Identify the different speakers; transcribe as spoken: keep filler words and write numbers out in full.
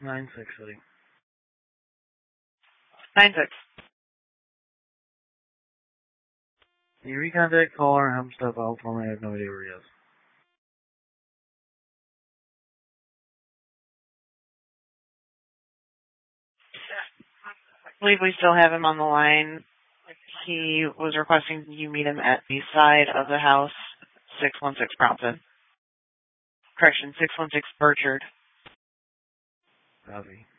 Speaker 1: Nine six City.
Speaker 2: Nine six.
Speaker 1: Can you recontact caller and have him step out for me? I have no idea where he is.
Speaker 2: I believe we still have him on the line. He was requesting you meet him at the side of the house, six one six Brompton. Correction, six one six Burchard.
Speaker 1: Copy.